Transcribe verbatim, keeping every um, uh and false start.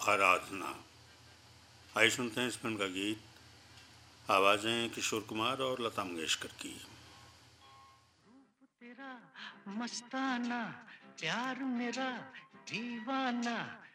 आराधना। आइए सुनते हैं इस फिल्म का गीत, आवाजें किशोर कुमार और लता मंगेशकर की। रूप तेरा मस्ताना, प्यार मेरा दीवाना,